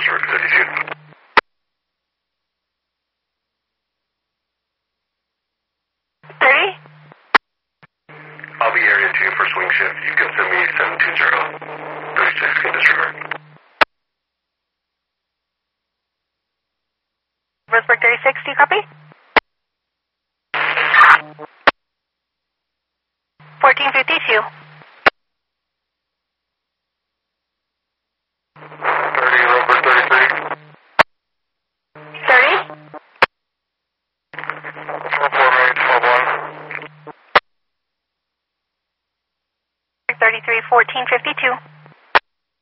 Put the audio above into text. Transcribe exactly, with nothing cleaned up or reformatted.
Route thirty-two. thirty? I'll be area two for swing shift. You can send me seven two zero. thirty-six can disregard. Roseburg thirty-six, do you copy? fourteen fifty-two. thirty, Roseburg thirty-three. thirty? four four main, twelve one. thirty-three, fourteen fifty-two.